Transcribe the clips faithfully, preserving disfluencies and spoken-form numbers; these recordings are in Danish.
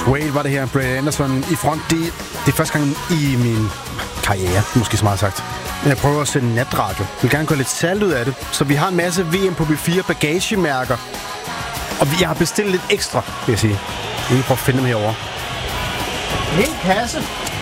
Wade var det her, Brett Anderson i front. Det, det er første gang i min karriere, måske så meget sagt. Men jeg prøver at sende natradio. Jeg vil gerne gå lidt salt ud af det. Så vi har en masse V M på B fire bagagemærker. Og vi har bestilt lidt ekstra, vil jeg sige. Jeg vil prøve at finde dem herovre. En kasse.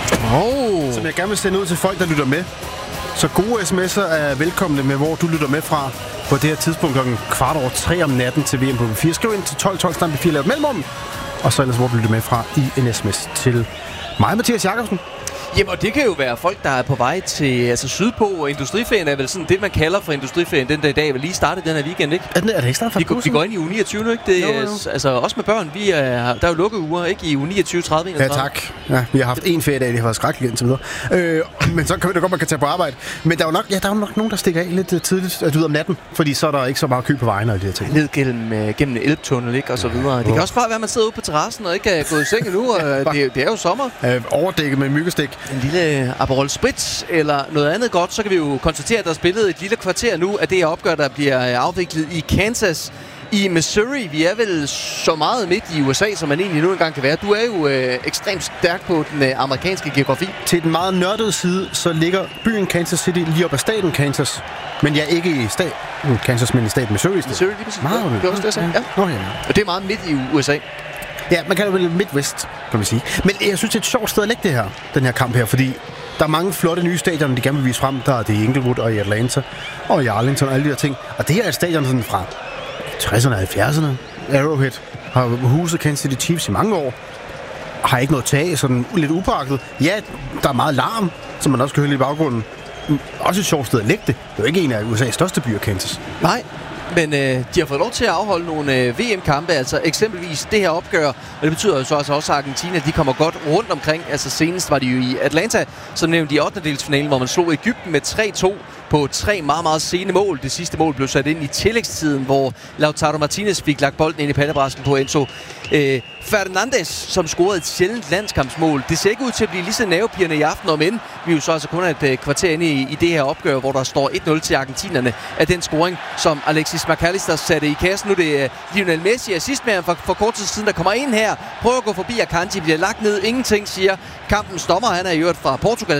Oh. Som jeg gerne vil sende ud til folk, der lytter med. Så gode sms'er er velkomne med, hvor du lytter med fra på det her tidspunkt klokken kvart over tre om natten til V M på B fire. Skriv ind til tolv tolv B fire, lav et mellemrum. Og så ellers, hvor du lytter med fra i en sms til mig, Mathias Jakobsen. Jamen, og det kan jo være folk, der er på vej til altså sydpå, og Industriferien er vel sådan det, man kalder for Industriferien den der i dag. Vil lige starte den her weekend, ikke? Er det, er det ikke startet for vi, vi går ind i uge niogtyve nu, ikke? Det, jo, jo. Altså, også med børn. Vi er, der er jo lukkeuger, ikke? I uge niogtyve, tredive, enogtredive. Ja, tak. Ja, vi har haft en feriedag, det har været skrækkeligt indtil videre. Øh, men så kan det godt, man kan tage på arbejde. Men der er jo nok, ja, der er jo nok nogen, der stikker af lidt uh, tidligt uh, ud om natten, fordi så er der ikke så meget kø på vejen og de her ting. Ned gennem, uh, gennem en elbtunnel, ikke? Og så videre. Det oh. kan også bare være, at man sidder ude på terrassen og ikke er gået i seng endnu, og det, det er jo sommer. Øh, overdækket med myggestik. En lille Aperol Spritz eller noget andet godt, så kan vi jo konstatere, at der er spillet et lille kvarter nu af det her opgør, der bliver afviklet i Kansas i Missouri. Vi er vel så meget midt i U S A, som man egentlig nu engang kan være. Du er jo øh, ekstremt stærk på den øh, amerikanske geografi. Til den meget nørdede side, så ligger byen Kansas City lige op ad staten Kansas. Men jeg er ikke i staten Kansas, men i staten Missouri. Missouri, lige præcis. Meget det er også det, jeg sagde. Ja. Nå, ja. Og det er meget midt i U S A. Ja, man kan det vel midtvest, kan man sige. Men jeg synes, det er et sjovt sted at lægge det her, den her kamp her, fordi der er mange flotte nye stadioner, de gerne vil vise frem. Der er det i Inglewood og i Atlanta og i Arlington og alle de her ting. Og det her er et stadion sådan fra tresserne og halvfjerdserne. Arrowhead har huset Kansas City Chiefs i mange år. Har ikke noget tag, sådan lidt upåagtet. Ja, der er meget larm, som man også kan høre lidt i baggrunden. Også et sjovt sted at lægge det. Det er jo ikke en af U S A's største byer, Kansas. Nej. Men øh, de har fået lov til at afholde nogle øh, V M-kampe, altså eksempelvis det her opgør, og det betyder jo så altså også, at Argentina de kommer godt rundt omkring. Altså senest var de jo i Atlanta, som nævnt i ottendedelsfinalen, hvor man slog Egypten med tre to på tre meget, meget sene mål. Det sidste mål blev sat ind i tillægstiden, hvor Lautaro Martinez fik lagt bolden ind i pandebrasken på Enzo øh, Fernandes, som scorede et sjældent landskampsmål. Det ser ikke ud til at blive lige så nervepirrende i aften, om end vi jo så altså kun er et øh, kvarter inde i, i det her opgør, hvor der står et nul til argentinerne af den scoring, som Alexis McAllister satte i kassen. Nu er det uh, Lionel Messi, assistmanden for, for kort tid siden, der kommer ind her, prøver at gå forbi Akanji, bliver lagt ned, ingenting, siger kampens dommer. Han er i øvrigt fra Portugal.